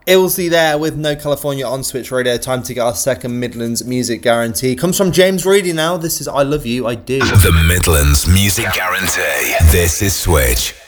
Illsey there with No California on Switch Radio. Time to get our second Midlands Music Guarantee. Comes from James Reedy now. This is I Love You, I Do. The Midlands Music Guarantee. This is Switch.